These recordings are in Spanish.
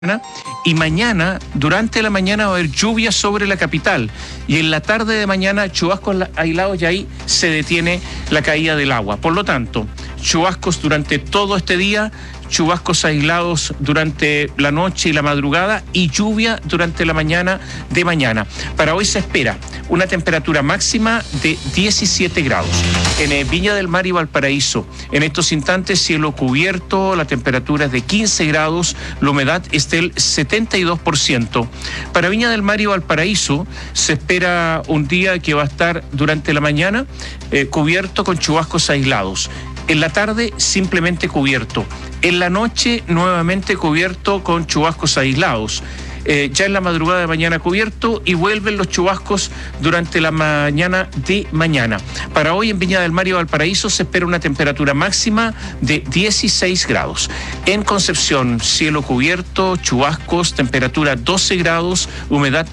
Y mañana, durante la mañana, va a haber lluvia sobre la capital. Y en la tarde de mañana, chubascos aislados y ahí se detiene la caída del agua. Por lo tanto, chubascos durante todo este día, chubascos aislados durante la noche y la madrugada y lluvia durante la mañana de mañana. Para hoy se espera una temperatura máxima de 17 grados. En Viña del Mar y Valparaíso, en estos instantes cielo cubierto, la temperatura es de 15 grados, la humedad es del 72%. Para Viña del Mar y Valparaíso se espera un día que va a estar durante la mañana cubierto con chubascos aislados. En la tarde simplemente cubierto. En la noche nuevamente cubierto con chubascos aislados. Ya en la madrugada de mañana cubierto y vuelven los chubascos durante la mañana de mañana. Para hoy en Viña del Mar y Valparaíso se espera una temperatura máxima de 16 grados. En Concepción, cielo cubierto, chubascos, temperatura 12 grados, humedad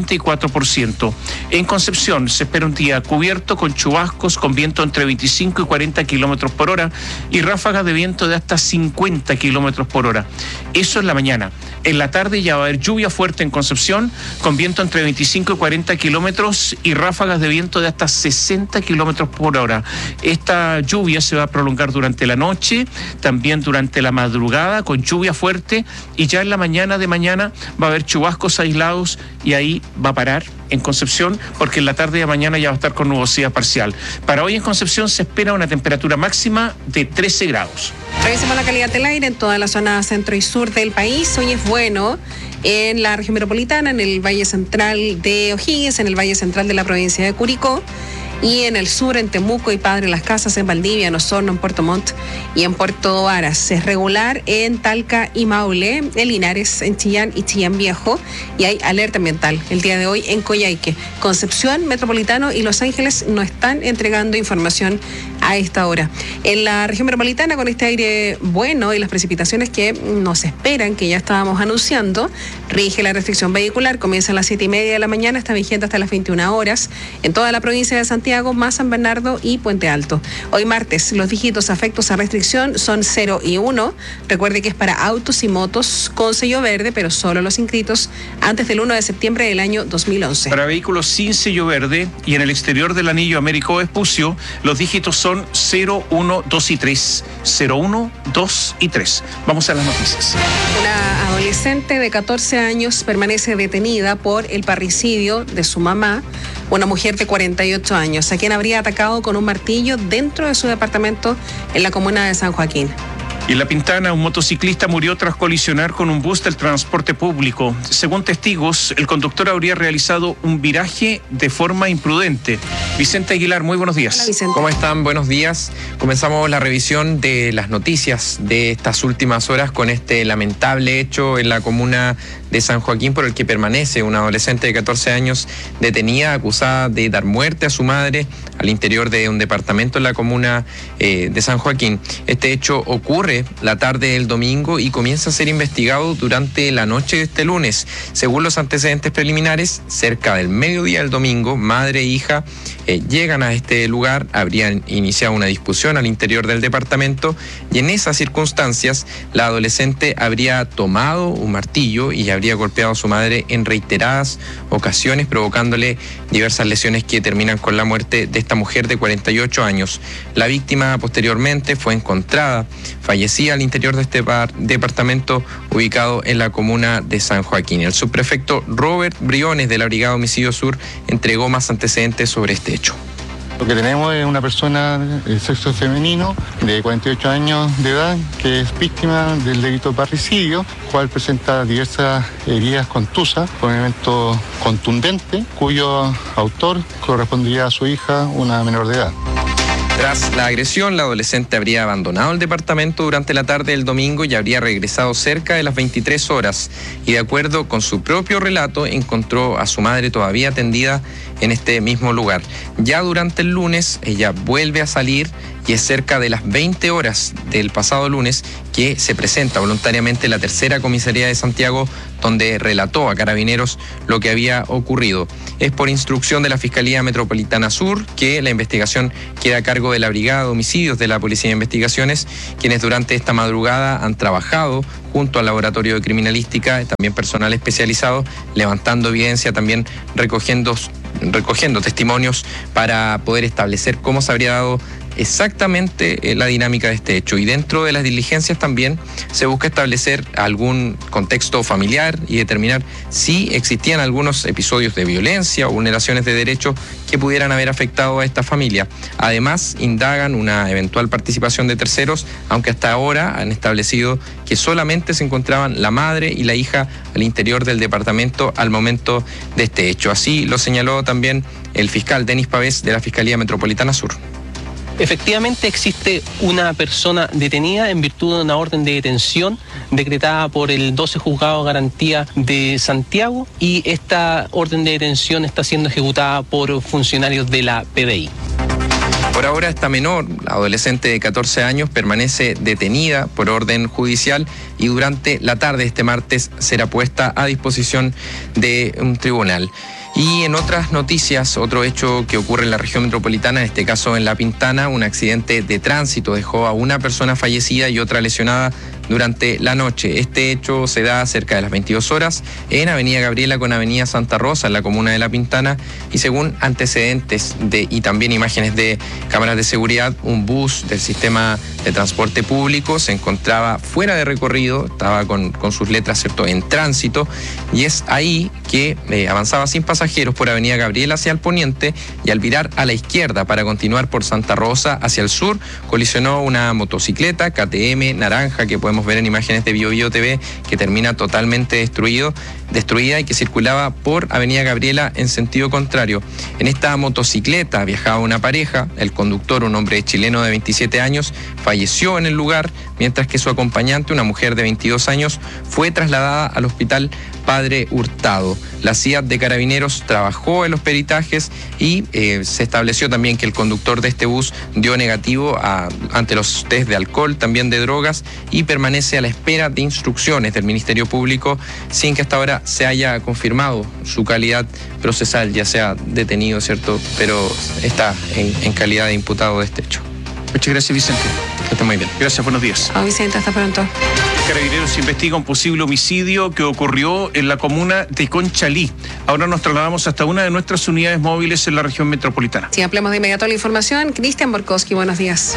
94%. En Concepción se espera un día cubierto con chubascos, con viento entre 25 y 40 kilómetros por hora y ráfagas de viento de hasta 50 kilómetros por hora. Eso en la mañana. En la tarde ya va a haber lluvia fuerte en Concepción, con viento entre 25 y 40 kilómetros y ráfagas de viento de hasta 60 kilómetros por hora. Esta lluvia se va a prolongar durante la noche, también durante la madrugada, con lluvia fuerte, y ya en la mañana de mañana va a haber chubascos aislados y ahí va a parar en Concepción, porque en la tarde de mañana ya va a estar con nubosidad parcial. Para hoy en Concepción se espera una temperatura máxima de 13 grados. Revisemos la calidad del aire en toda la zona centro y sur del país. Hoy es bueno en la región metropolitana, en el Valle Central de O'Higgins, en el Valle Central de la provincia de Curicó, y en el sur, en Temuco y Padre Las Casas, en Valdivia, en Osorno, en Puerto Montt y en Puerto Varas. Es regular en Talca y Maule, en Linares, en Chillán y Chillán Viejo, y hay alerta ambiental el día de hoy en Coyhaique. Concepción, Metropolitano y Los Ángeles no están entregando información a esta hora. En la región metropolitana, con este aire bueno y las precipitaciones que nos esperan, que ya estábamos anunciando, rige la restricción vehicular, comienza a las 7:30 de la mañana, está vigente hasta las 21 horas, en toda la provincia de Santiago, más San Bernardo y Puente Alto. Hoy martes, los dígitos afectos a restricción son 0 y 1. Recuerde que es para autos y motos con sello verde, pero solo los inscritos antes del 1 de septiembre del año 2011. Para vehículos sin sello verde y en el exterior del anillo Américo Vespucio, los dígitos son 0, 1, 2 y 3. 0, 1, 2 y 3. Vamos a las noticias. Una adolescente de 14 años permanece detenida por el parricidio de su mamá, una mujer de 48 años, a quien habría atacado con un martillo dentro de su departamento en la comuna de San Joaquín. Y en La Pintana, un motociclista murió tras colisionar con un bus del transporte público. Según testigos, el conductor habría realizado un viraje de forma imprudente. Vicente Aguilar, muy buenos días. Hola, Vicente. ¿Cómo están? Buenos días. Comenzamos la revisión de las noticias de estas últimas horas con este lamentable hecho en la comuna de San Joaquín, por el que permanece una adolescente de 14 años detenida, acusada de dar muerte a su madre al interior de un departamento en la comuna de San Joaquín. Este hecho ocurre la tarde del domingo y comienza a ser investigado durante la noche de este lunes. Según los antecedentes preliminares, cerca del mediodía del domingo, madre e hija llegan a este lugar, habrían iniciado una discusión al interior del departamento y en esas circunstancias la adolescente habría tomado un martillo y habría golpeado a su madre en reiteradas ocasiones, provocándole diversas lesiones que terminan con la muerte de esta mujer de 48 años. La víctima posteriormente fue encontrada fallecida al interior de este departamento ubicado en la comuna de San Joaquín. El subprefecto Robert Briones de la Brigada Homicidio Sur entregó más antecedentes sobre este hecho. Lo que tenemos es una persona de sexo femenino de 48 años de edad que es víctima del delito de parricidio, cual presenta diversas heridas contusas con un evento contundente, cuyo autor correspondería a su hija, una menor de edad. Tras la agresión, la adolescente habría abandonado el departamento durante la tarde del domingo y habría regresado cerca de las 23 horas. Y de acuerdo con su propio relato, encontró a su madre todavía tendida en este mismo lugar. Ya durante el lunes, ella vuelve a salir y es cerca de las 20 horas del pasado lunes que se presenta voluntariamente la tercera comisaría de Santiago, donde relató a Carabineros lo que había ocurrido. Es por instrucción de la Fiscalía Metropolitana Sur que la investigación queda a cargo cargo de la Brigada de Homicidios de la Policía de Investigaciones, quienes durante esta madrugada han trabajado junto al Laboratorio de Criminalística, también personal especializado, levantando evidencia, también recogiendo testimonios para poder establecer cómo se habría dado exactamente la dinámica de este hecho. Y dentro de las diligencias también se busca establecer algún contexto familiar y determinar si existían algunos episodios de violencia o vulneraciones de derechos que pudieran haber afectado a esta familia. Además, indagan una eventual participación de terceros, aunque hasta ahora han establecido que solamente se encontraban la madre y la hija al interior del departamento al momento de este hecho. Así lo señaló también el fiscal Denis Pavés de la Fiscalía Metropolitana Sur. Efectivamente existe una persona detenida en virtud de una orden de detención decretada por el 12 Juzgado de Garantía de Santiago, y esta orden de detención está siendo ejecutada por funcionarios de la PDI. Por ahora esta menor, adolescente de 14 años, permanece detenida por orden judicial y durante la tarde de este martes será puesta a disposición de un tribunal. Y en otras noticias, otro hecho que ocurre en la región metropolitana, en este caso en La Pintana, un accidente de tránsito dejó a una persona fallecida y otra lesionada durante la noche. Este hecho se da cerca de las 22 horas en Avenida Gabriela con Avenida Santa Rosa, en la comuna de La Pintana, y según antecedentes y también imágenes de cámaras de seguridad, un bus del sistema de transporte público se encontraba fuera de recorrido, estaba con sus letras, ¿cierto?, en tránsito, y es ahí que avanzaba sin pasajeros por Avenida Gabriela hacia el poniente, y al virar a la izquierda para continuar por Santa Rosa hacia el sur, colisionó una motocicleta KTM naranja que podemos ver en imágenes de BioBio TV, que termina totalmente destruida y que circulaba por Avenida Gabriela en sentido contrario. En esta motocicleta viajaba una pareja, el conductor, un hombre chileno de 27 años, falleció en el lugar, mientras que su acompañante, una mujer de 22 años, fue trasladada al hospital Padre Hurtado. La CIA de Carabineros trabajó en los peritajes y se estableció también que el conductor de este bus dio negativo ante los test de alcohol, también de drogas, y permanece a la espera de instrucciones del Ministerio Público sin que hasta ahora se haya confirmado su calidad procesal, ya sea detenido, ¿cierto?, pero está en calidad de imputado de este hecho. Muchas gracias, Vicente. Que esté muy bien. Gracias, buenos días. Vicente, hasta pronto. Carabineros investiga un posible homicidio que ocurrió en la comuna de Conchalí. Ahora nos trasladamos hasta una de nuestras unidades móviles en la región metropolitana. Sí, ampliamos de inmediato la información. Cristian Borkowski, buenos días.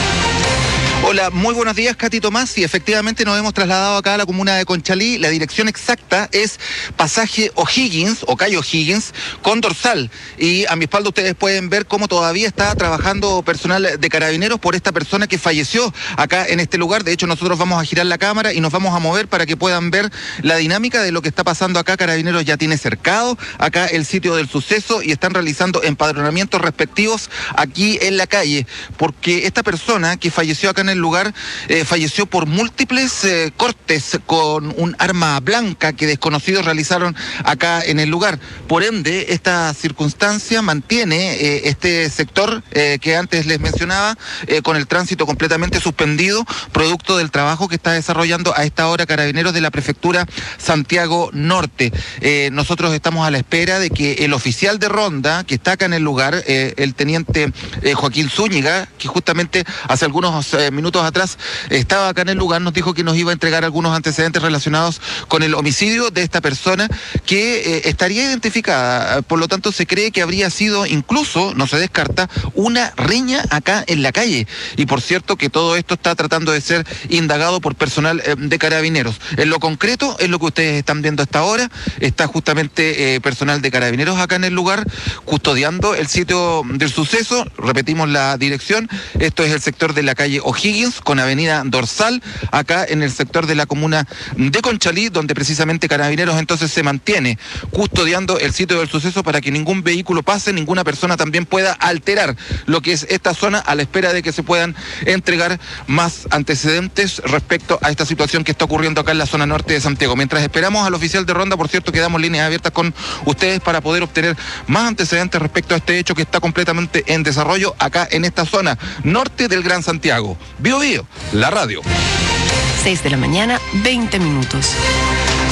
Hola, muy buenos días, Katy Tomás. Y efectivamente nos hemos trasladado acá a la comuna de Conchalí. La dirección exacta es pasaje O'Higgins o calle O'Higgins con Dorsal. Y a mi espalda ustedes pueden ver cómo todavía está trabajando personal de Carabineros por esta persona que falleció acá en este lugar. De hecho, nosotros vamos a girar la cámara y nos vamos a mover para que puedan ver la dinámica de lo que está pasando acá. Carabineros ya tiene cercado acá el sitio del suceso y están realizando empadronamientos respectivos aquí en la calle, porque esta persona que falleció acá en el lugar falleció por múltiples cortes con un arma blanca que desconocidos realizaron acá en el lugar. Por ende, esta circunstancia mantiene este sector que antes les mencionaba con el tránsito completamente suspendido, producto del trabajo que está desarrollando a esta hora Carabineros de la Prefectura Santiago Norte. Nosotros estamos a la espera de que el oficial de ronda que está acá en el lugar, el teniente Joaquín Zúñiga, que justamente hace algunos minutos atrás estaba acá en el lugar, nos dijo que nos iba a entregar algunos antecedentes relacionados con el homicidio de esta persona que estaría identificada. Por lo tanto, se cree que habría sido incluso, no se descarta, una riña acá en la calle. Y por cierto que todo esto está tratando de ser indagado por personal de Carabineros. En lo concreto, es lo que ustedes están viendo hasta ahora. Está justamente personal de Carabineros acá en el lugar, custodiando el sitio del suceso. Repetimos la dirección. Esto es el sector de la calle O'Higgins con avenida Dorsal, acá en el sector de la comuna de Conchalí, donde precisamente Carabineros entonces se mantiene custodiando el sitio del suceso para que ningún vehículo pase, ninguna persona también pueda alterar lo que es esta zona, a la espera de que se puedan entregar más antecedentes respecto a esta situación que está ocurriendo acá en la zona norte de Santiago. Mientras esperamos al oficial de ronda, por cierto, quedamos líneas abiertas con ustedes para poder obtener más antecedentes respecto a este hecho que está completamente en desarrollo acá en esta zona norte del Gran Santiago. BioBio, la radio. 6 de la mañana, 20 minutos.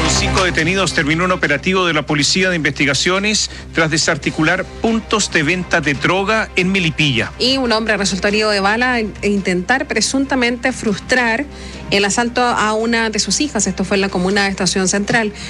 Con 5 detenidos terminó un operativo de la Policía de Investigaciones tras desarticular puntos de venta de droga en Melipilla. Y un hombre resultó herido de bala e intentar presuntamente frustrar el asalto a una de sus hijas. Esto fue en la comuna de Estación Central.